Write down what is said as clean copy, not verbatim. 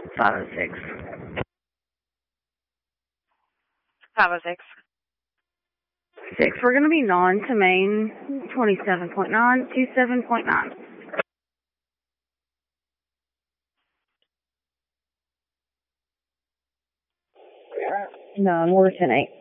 506. 506. 6. We're going to be non to main 27.9, 27.9. No, we're 10-8.